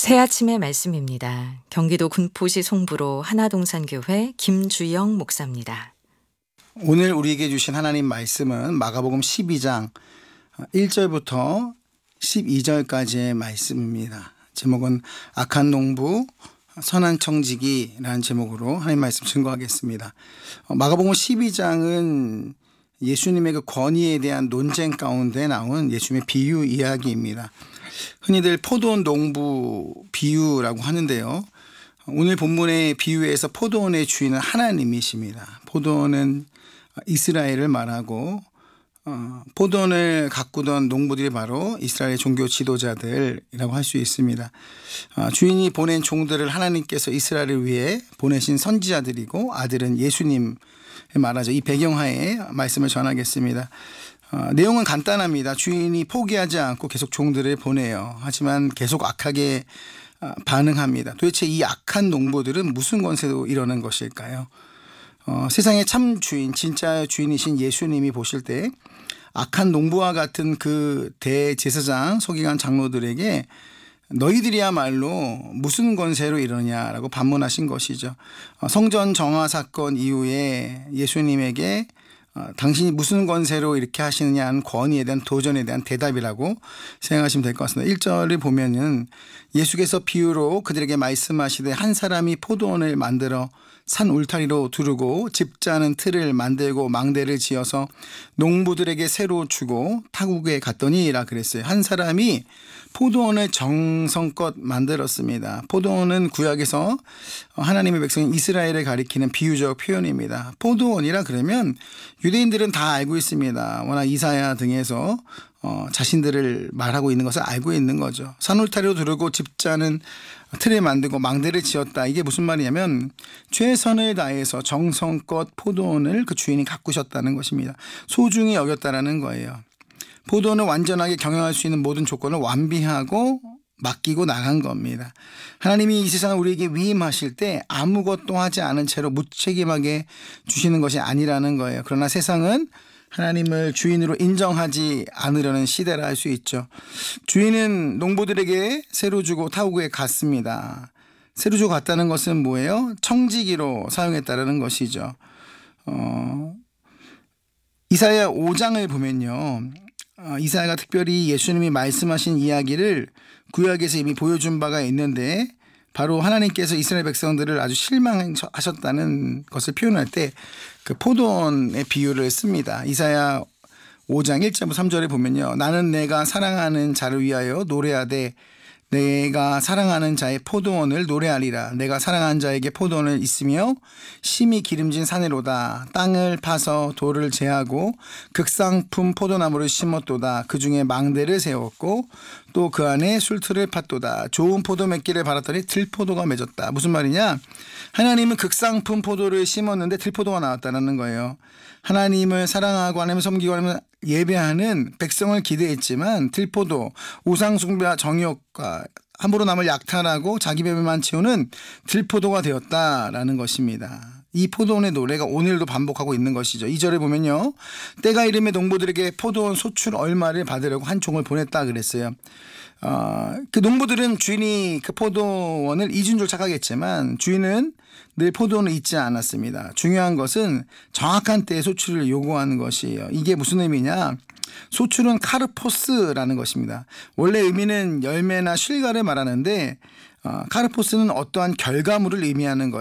새 아침의 말씀입니다. 경기도 군포시 송부로 하나동산교회 김주영 목사입니다. 오늘 우리에게 주신 하나님 말씀은 마가복음 12장 1절부터 12절까지의 말씀입니다. 제목은 악한 농부 선한 청지기라는 제목으로 하나님 말씀 증거하겠습니다. 마가복음 12장은 예수님의 그 권위에 대한 논쟁 가운데 나온 예수님의 비유 이야기입니다. 흔히들 포도원 농부 비유라고 하는데요. 오늘 본문의 비유에서 포도원의 주인은 하나님이십니다. 포도원은 이스라엘을 말하고 포도원을 가꾸던 농부들이 바로 이스라엘의 종교 지도자들이라고 할 수 있습니다. 주인이 보낸 종들을 하나님께서 이스라엘을 위해 보내신 선지자들이고 아들은 예수님 말하죠. 이 배경하에 말씀을 전하겠습니다. 내용은 간단합니다. 주인이 포기하지 않고 계속 종들을 보내요. 하지만 계속 악하게 반응합니다. 도대체 이 악한 농부들은 무슨 권세로 이러는 것일까요? 세상의 참 주인, 진짜 주인이신 예수님이 보실 때 악한 농부와 같은 그 대제사장 서기관 장로들에게 너희들이야말로 무슨 권세로 이러냐라고 반문하신 것이죠. 성전 정화 사건 이후에 예수님에게 당신이 무슨 권세로 이렇게 하시느냐는 권위에 대한 도전에 대한 대답이라고 생각하시면 될 것 같습니다. 1절을 보면은 예수께서 비유로 그들에게 말씀하시되 한 사람이 포도원을 만들어 산 울타리로 두르고 집자는 틀을 만들고 망대를 지어서 농부들에게 새로 주고 타국에 갔더니라 그랬어요. 한 사람이 포도원을 정성껏 만들었습니다. 포도원은 구약에서 하나님의 백성인 이스라엘을 가리키는 비유적 표현입니다. 포도원이라 그러면 유대인들은 다 알고 있습니다. 워낙 이사야 등에서 자신들을 말하고 있는 것을 알고 있는 거죠. 산울타리로 두르고 집자는 틀을 만들고 망대를 지었다. 이게 무슨 말이냐면 최선을 다해서 정성껏 포도원을 그 주인이 가꾸셨다는 것입니다. 소중히 여겼다라는 거예요. 포도원을 완전하게 경영할 수 있는 모든 조건을 완비하고 맡기고 나간 겁니다. 하나님이 이 세상을 우리에게 위임하실 때 아무것도 하지 않은 채로 무책임하게 주시는 것이 아니라는 거예요. 그러나 세상은 하나님을 주인으로 인정하지 않으려는 시대라 할 수 있죠. 주인은 농부들에게 새로 주고 타국에 갔습니다. 새로 주고 갔다는 것은 뭐예요? 청지기로 사용했다는 것이죠. 이사야 5장을 보면요. 이사야가 특별히 예수님이 말씀하신 이야기를 구약에서 이미 보여준 바가 있는데 바로 하나님께서 이스라엘 백성들을 아주 실망하셨다는 것을 표현할 때 그 포도원의 비유를 씁니다. 이사야 5장 1절부터 3절에 보면요. 나는 내가 사랑하는 자를 위하여 노래하되 내가 사랑하는 자의 포도원을 노래하리라. 내가 사랑하는 자에게 포도원을 있으며 심히 기름진 산으로다. 땅을 파서 돌을 제하고 극상품 포도나무를 심었도다. 그 중에 망대를 세웠고 또 그 안에 술틀을 팠도다. 좋은 포도 맺기를 바랐더니 들포도가 맺었다. 무슨 말이냐? 하나님은 극상품 포도를 심었는데 들포도가 나왔다는 거예요. 하나님을 사랑하고 하나님을 섬기고 하나님을 예배하는 백성을 기대했지만 들포도, 우상숭배와 정욕과 함부로 남을 약탈하고 자기 배배만 채우는 들포도가 되었다라는 것입니다. 이 포도원의 노래가 오늘도 반복하고 있는 것이죠. 2절에 보면요. 때가 이름에 농부들에게 포도원 소출 얼마를 받으려고 한 총을 보냈다 그랬어요. 그 농부들은 주인이 그 포도원을 잊은 줄 착각했지만 주인은 늘 포도원을 잊지 않았습니다. 중요한 것은 정확한 때에 소출을 요구하는 것이에요. 이게 무슨 의미냐? 소출은 카르포스라는 것입니다. 원래 의미는 열매나 실과를 말하는데 카르포스는 어떠한 결과물을 의미하는 거예요.